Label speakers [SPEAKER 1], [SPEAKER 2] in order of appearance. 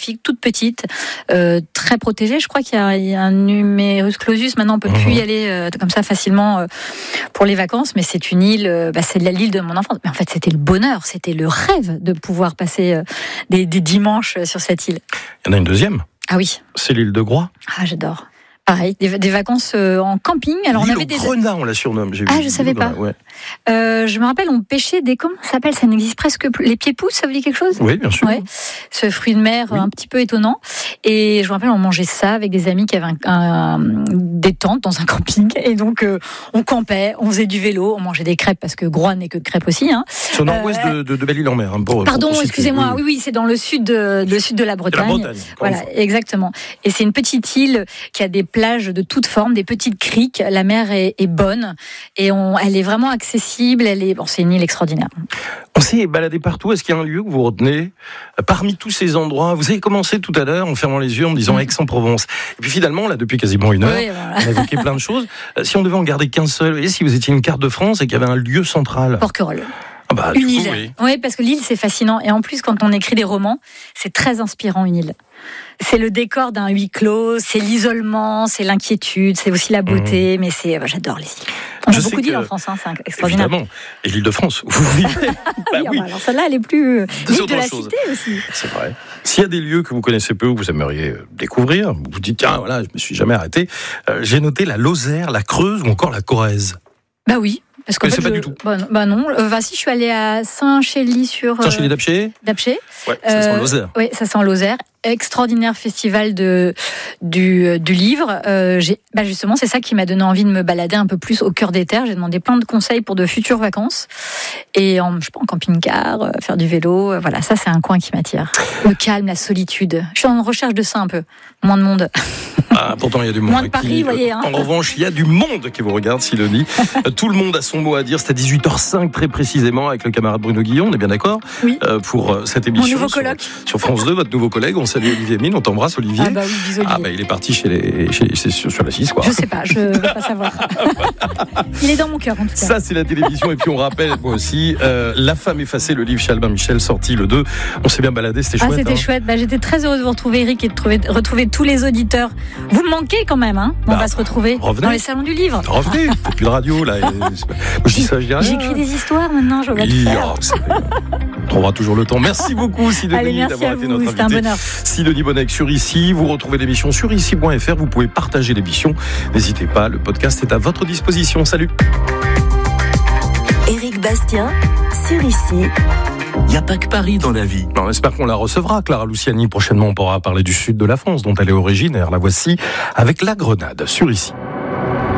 [SPEAKER 1] magnifique, toute petite, très protégée. Je crois qu'il y a un numerus clausus. Maintenant, on peut plus y aller comme ça facilement pour les vacances. Mais c'est une île, c'est l'île de mon enfance. Mais en fait, c'était le bonheur, c'était le rêve de pouvoir passer des dimanches sur cette île.
[SPEAKER 2] Il y en a une deuxième.
[SPEAKER 1] Ah oui.
[SPEAKER 2] C'est l'île de Groix.
[SPEAKER 1] Ah, j'adore. Pareil, des vacances en camping. Alors
[SPEAKER 2] l'île
[SPEAKER 1] on avait
[SPEAKER 2] au Grenat, on la surnomme. J'ai vu.
[SPEAKER 1] Je savais pas.
[SPEAKER 2] Ouais.
[SPEAKER 1] Je me rappelle, on pêchait des, comment ça s'appelle ? Ça n'existe presque plus. Les pieds-pousses, ça vous dit quelque chose ?
[SPEAKER 2] Oui, bien sûr.
[SPEAKER 1] Ouais. Ce fruit de mer un petit peu étonnant. Et je me rappelle, on mangeait ça avec des amis qui avaient des tentes dans un camping. Et donc, on campait, on faisait du vélo, on mangeait des crêpes parce que Groix n'est que crêpes aussi. Hein.
[SPEAKER 2] C'est au nord-ouest de Belle-Île-en-Mer.
[SPEAKER 1] Pardon, excusez-moi. Oui, c'est dans le sud de la Bretagne. Voilà, exactement. Et c'est une petite île qui a des plages de toutes formes, des petites criques. La mer est bonne et elle est vraiment accessible. C'est une île extraordinaire.
[SPEAKER 2] On s'est baladé partout. Est-ce qu'il y a un lieu que vous retenez parmi tous ces endroits ? Vous avez commencé tout à l'heure en fermant les yeux en me disant Aix-en-Provence. Et puis finalement, là, depuis quasiment une heure, on a évoqué plein de choses. Si on devait en garder qu'un seul, et si vous étiez une carte de France et qu'il y avait un lieu central ?
[SPEAKER 1] Porquerolles.
[SPEAKER 2] Une
[SPEAKER 1] île. Oui, parce que l'île, c'est fascinant. Et en plus, quand on écrit des romans, c'est très inspirant, une île. C'est le décor d'un huis clos, c'est l'isolement, c'est l'inquiétude, c'est aussi la beauté, mais j'adore les îles. On a beaucoup d'îles en France, c'est extraordinaire.
[SPEAKER 2] Évidemment. Et l'île de France, vous vivez.
[SPEAKER 1] Oui. Alors celle-là, elle est plus l'île de la cité aussi.
[SPEAKER 2] C'est vrai. S'il y a des lieux que vous connaissez peu ou que vous aimeriez découvrir, vous vous dites, tiens, voilà, je me suis jamais arrêté. J'ai noté la Lozère, la Creuse ou encore la Corrèze.
[SPEAKER 1] Bah oui. Parce que
[SPEAKER 2] pas du tout.
[SPEAKER 1] Non. Si, je suis allée à Saint-Chély sur.
[SPEAKER 2] Saint-Chély d'Apcher. Ouais, ça sent Lozère.
[SPEAKER 1] Oui, ça sent Lozère. Extraordinaire festival du livre. Justement, c'est ça qui m'a donné envie de me balader un peu plus au cœur des terres. J'ai demandé plein de conseils pour de futures vacances. Et en camping-car, faire du vélo. Voilà, ça, c'est un coin qui m'attire. Le calme, la solitude. Je suis en recherche de ça un peu. Moins de monde.
[SPEAKER 2] Pourtant, il y a du monde.
[SPEAKER 1] Moins de Paris, vous voyez.
[SPEAKER 2] En revanche, il y a du monde qui vous regarde, Sidonie. Tout le monde a son mot à dire. C'est à 18h05, très précisément, avec le camarade Bruno Guillon. On est bien d'accord ?
[SPEAKER 1] Oui.
[SPEAKER 2] Pour cette émission.
[SPEAKER 1] Mon nouveau coloc.
[SPEAKER 2] Sur France 2, votre nouveau collègue. On salue Olivier Mine. On t'embrasse, Olivier.
[SPEAKER 1] Oui, bisous, Olivier.
[SPEAKER 2] Il est parti sur la 6, quoi.
[SPEAKER 1] Je sais pas, je veux pas savoir. Il est dans mon cœur, en tout cas.
[SPEAKER 2] Ça, c'est la télévision. Et puis, on rappelle, moi aussi, La femme effacée, le livre chez Albin Michel, sorti le 2. On s'est bien baladé, c'était chouette.
[SPEAKER 1] C'était chouette. J'étais très heureuse de vous retrouver, Eric, et de retrouver tous les auditeurs. Vous me manquez quand même, hein. On va se retrouver dans les salons du livre.
[SPEAKER 2] Revenez, faites plus de radio, là. Je dis ça, je dis rien.
[SPEAKER 1] J'écris des histoires maintenant, je vais tout faire.
[SPEAKER 2] On trouvera toujours le temps. Merci beaucoup, Sidonie, d'avoir été notre invitée.
[SPEAKER 1] C'était un bonheur.
[SPEAKER 2] Sidonie Bonnec sur Ici. Vous retrouvez l'émission sur ici.fr. Vous pouvez partager l'émission. N'hésitez pas, le podcast est à votre disposition. Salut.
[SPEAKER 3] Éric Bastien sur Ici.
[SPEAKER 4] Il n'y a pas que Paris dans la vie.
[SPEAKER 2] On espère qu'on la recevra, Clara Luciani. Prochainement, on pourra parler du sud de la France, dont elle est originaire. La voici avec La Grenade sur Ici.